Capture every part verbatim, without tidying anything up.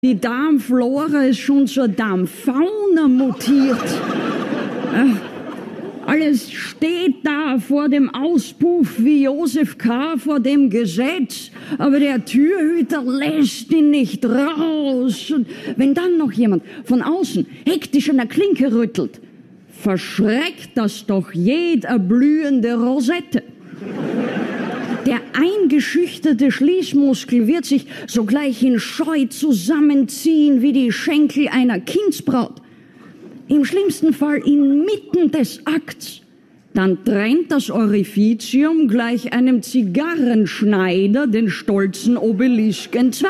Die Darmflora ist schon zur Darmfauna mutiert. Alles steht da vor dem Auspuff wie Josef K. vor dem Gesetz, aber der Türhüter lässt ihn nicht raus. Und wenn dann noch jemand von außen hektisch an der Klinke rüttelt, verschreckt das doch jeder blühende Rosette. Der eingeschüchterte Schließmuskel wird sich sogleich in Scheu zusammenziehen wie die Schenkel einer Kindsbraut. Im schlimmsten Fall inmitten des Akts. Dann trennt das Orificium gleich einem Zigarrenschneider den stolzen Obelisk entzwei.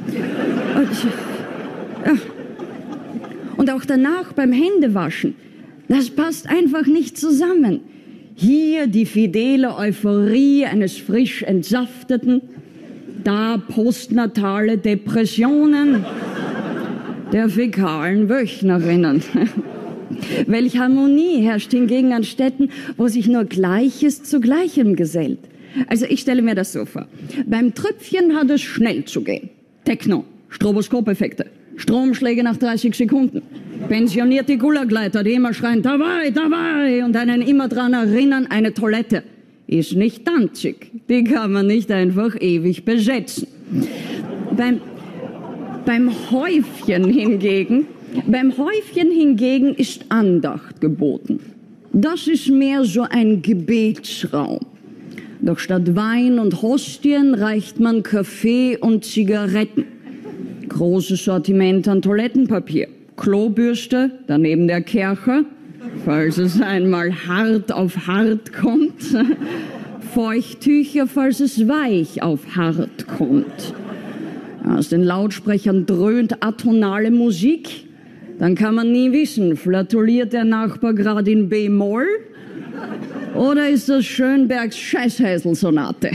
Und auch danach beim Händewaschen. Das passt einfach nicht zusammen. Hier die fidele Euphorie eines frisch Entsafteten, da postnatale Depressionen der fäkalen Wöchnerinnen. Welch Harmonie herrscht hingegen an Städten, wo sich nur Gleiches zu Gleichem gesellt. Also ich stelle mir das so vor. Beim Tröpfchen hat es schnell zu gehen. Techno, Stroboskopeffekte, Stromschläge nach dreißig Sekunden. Pensionierte Gulagleiter, die immer schreien, dabei, dabei, und einen immer dran erinnern, eine Toilette ist nicht Danzig. Die kann man nicht einfach ewig besetzen. Beim, beim Häufchen hingegen, beim Häufchen hingegen ist Andacht geboten. Das ist mehr so ein Gebetsraum. Doch statt Wein und Hostien reicht man Kaffee und Zigaretten. Großes Sortiment an Toilettenpapier. Klobürste, daneben der Kercher, falls es einmal hart auf hart kommt. Feuchttücher, falls es weich auf hart kommt. Aus den Lautsprechern dröhnt atonale Musik. Dann kann man nie wissen, flatuliert der Nachbar gerade in B-Moll oder ist das Schönbergs Scheißhäsel-Sonate?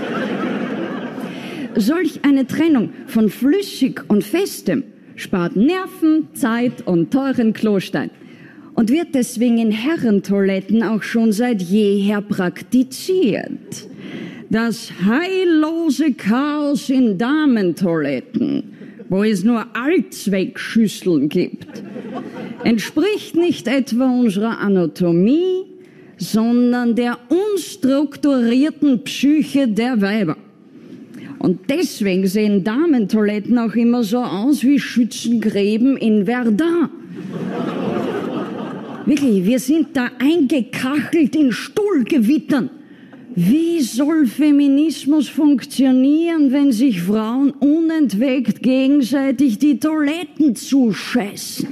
Solch eine Trennung von flüssig und festem spart Nerven, Zeit und teuren Klostein und wird deswegen in Herrentoiletten auch schon seit jeher praktiziert. Das heillose Chaos in Damentoiletten, wo es nur Allzweckschüsseln gibt, entspricht nicht etwa unserer Anatomie, sondern der unstrukturierten Psyche der Weiber. Und deswegen sehen Damentoiletten auch immer so aus wie Schützengräben in Verdun. Wirklich, wir sind da eingekachelt in Stuhlgewittern. Wie soll Feminismus funktionieren, wenn sich Frauen unentwegt gegenseitig die Toiletten zuscheißen?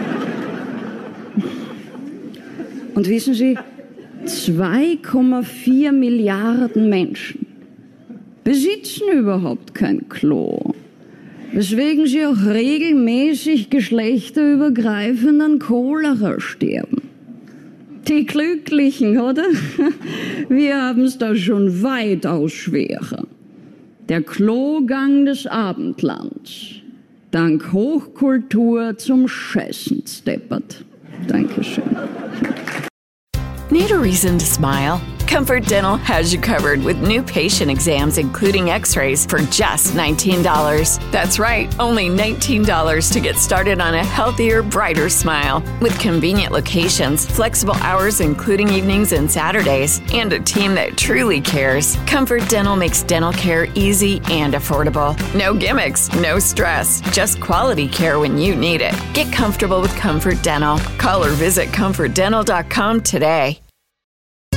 Und wissen Sie, zwei Komma vier Milliarden Menschen besitzen überhaupt kein Klo, weswegen sie auch regelmäßig geschlechterübergreifend an Cholera sterben. Die Glücklichen, oder? Wir haben es da schon weitaus schwerer. Der Klogang des Abendlands, dank Hochkultur zum Scheißen steppert. Dankeschön. Need a reason to smile? Comfort Dental has you covered with new patient exams, including x-rays, for just nineteen dollars. That's right, only nineteen dollars to get started on a healthier, brighter smile. With convenient locations, flexible hours including evenings and Saturdays, and a team that truly cares, Comfort Dental makes dental care easy and affordable. No gimmicks, no stress, just quality care when you need it. Get comfortable with Comfort Dental. Call or visit comfort dental dot com today.